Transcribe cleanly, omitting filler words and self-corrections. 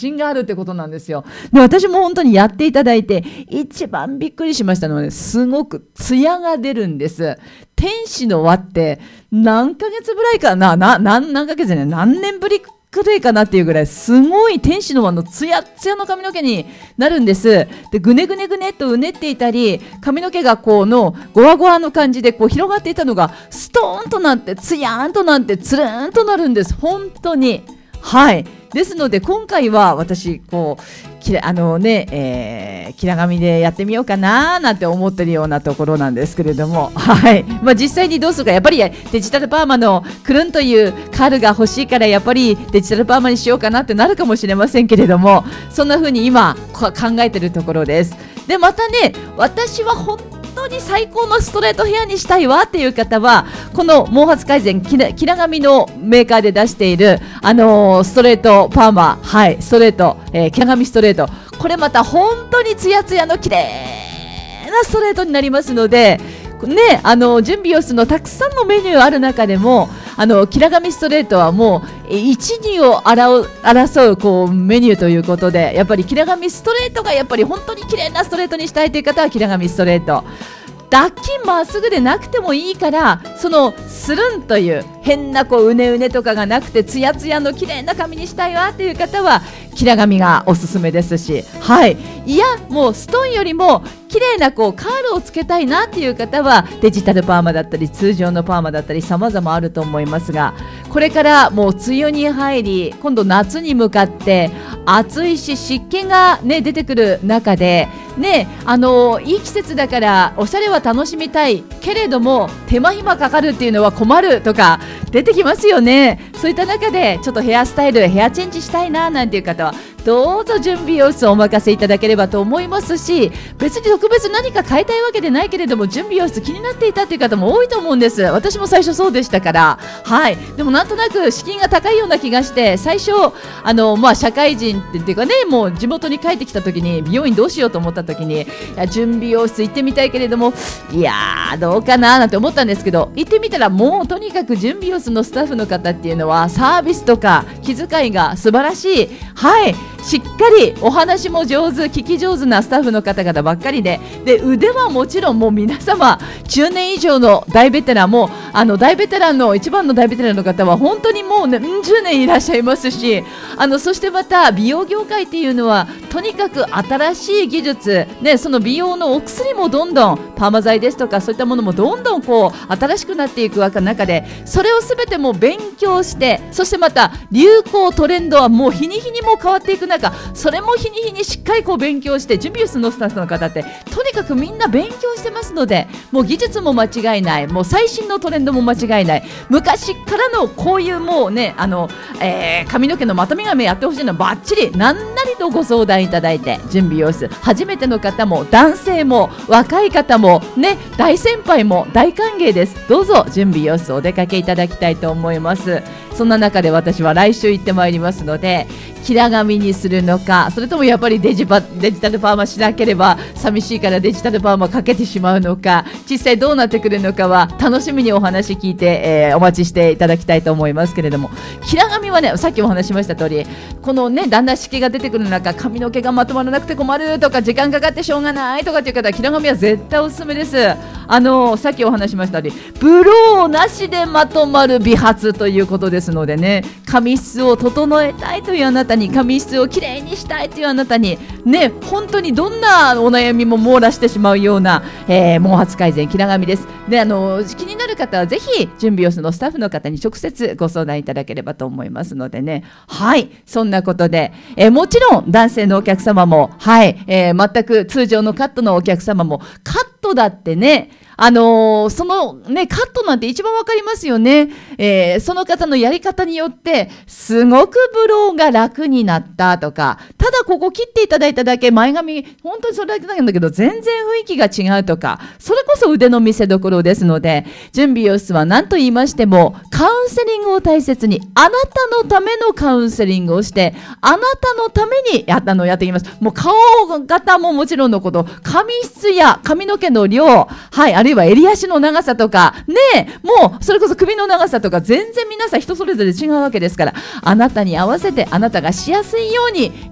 信があるってことなんですよ。で、私も本当にやっていただいて、一番びっくりしましたのはね、すごくツヤが出るんです。天使の輪って何ヶ月ぐらいかな、何ヶ月ね、何年ぶりくらいかなっていうぐらい、すごい天使の輪のツヤツヤの髪の毛になるんです。で、ぐねぐねぐねっとうねっていたり、髪の毛がこうのゴワゴワの感じでこう広がっていたのが、ストーンとなって、ツヤーンとなって、ツルーンとなるんです。本当に。はい。ですので、今回は私、こう、キラ髪でやってみようかななんて思ってるようなところなんですけれども、はい。実際にどうするか、やっぱりデジタルパーマのくるんというカールが欲しいから、やっぱりデジタルパーマにしようかなってなるかもしれませんけれども、そんな風に今考えてるところです。で、またね、私は本当に最高のストレートヘアにしたいわっていう方は、この毛髪改善キラ髪のメーカーで出しているストレートパーマ、はい、ストレート、キラ髪ストレート、これまた本当にツヤツヤの綺麗なストレートになりますのでね、準備をするのたくさんのメニューある中でも、キラ髪ストレートはもう1、2を争うこうメニューということで、やっぱりキラ髪ストレートがやっぱり本当に綺麗なストレートにしたいという方はキラ髪ストレート。脱筋まっすぐでなくてもいいから、そのスルンという変なこううねうねとかがなくてツヤツヤの綺麗な髪にしたいわっていう方はキラ髪がおすすめですし、はい、いやもうストーンよりも綺麗なこうカールをつけたいなっていう方はデジタルパーマだったり通常のパーマだったり様々あると思いますが、これからもう梅雨に入り、今度夏に向かって暑いし湿気が、ね、出てくる中で、ね、いい季節だからおしゃれは楽しみたいけれども手間暇かかるっていうのは困るとか出てきますよね。そういった中でちょっとヘアスタイルヘアチェンジしたいななんていう方はどうぞ準備様子をお任せいただければと思いますし、別に特別何か変えたいわけでないけれども準備様子気になっていたという方も多いと思うんです。私も最初そうでしたから、はい、でもなんとなく資金が高いような気がして最初社会人っていうかね、もう地元に帰ってきた時に美容院どうしようと思った時に、いや準備様子行ってみたいけれどもいやーどうかななんて思ったんですけど、行ってみたらもうとにかく準備様子のスタッフの方っていうのはサービスとか気遣いが素晴らしい、はい、しっかりお話も上手、聞き上手なスタッフの方々ばっかりで、腕はもちろんもう皆様10年以上の大ベテラン、も大ベテランの一番の大ベテランの方は本当にもう、ね、10年いらっしゃいますし、そしてまた美容業界っていうのはとにかく新しい技術、ね、その美容のお薬もどんどんパーマ剤ですとかそういったものもどんどんこう新しくなっていく中で、それをすべてもう勉強して、そしてまた流行トレンドはもう日に日にも変わっていく中、それも日に日にしっかりこう勉強して、準備室のスタッフの方ってとにかくみんな勉強してますので、もう技術も間違いない、もう最新のトレンドも間違いない、昔からのこういうもうね髪の毛のまとめ髪やってほしいのはバッチリ何なりとご相談いただいて、準備様子初めての方も男性も若い方もね、大先輩も大歓迎です。どうぞ準備様子お出かけいただきたいと思います。そんな中で私は来週行ってまいりますので、キラ髪にするのか、それともやっぱりデジタルパーマしなければ寂しいからデジタルパーマかけてしまうのか、実際どうなってくるのかは楽しみにお話聞いて、お待ちしていただきたいと思いますけれども、キラ髪はね、さっきお話しました通り、このねだんだん湿気が出てくる中、髪の毛がまとまらなくて困るとか時間かかってしょうがないとかっていう方はキラ髪は絶対おすすめです。さっきお話しました通りブローなしでまとまる美髪ということですのでね、髪質を整えたいというあなたに、髪質をきれいにしたいというあなたにね、本当にどんなお悩みも網羅してしまうような、毛髪改善キラ髪です。で気になる方はぜひ準備をするのスタッフの方に直接ご相談いただければと思いますのでね、はい、そんなことで、もちろん男性のお客様も、はい、全く通常のカットのお客様もカットだってね、そのねカットなんて一番わかりますよね。その方のやり方によってすごくブローが楽になったとか、ただここ切っていただいただけ、前髪本当にそれだけなんだけど全然雰囲気が違うとか、それこそ腕の見せ所ですので、準備様子は何と言いましてもカウンセリングを大切に、あなたのためのカウンセリングをして、あなたのためにやっていきます。もう顔型ももちろんのこと、髪質や髪の毛の量、はい、あるいは襟足の長さとかね、もうそれこそ首の長さとか全然皆さん人それぞれ違うわけですから、あなたに合わせてあなたがしやすいように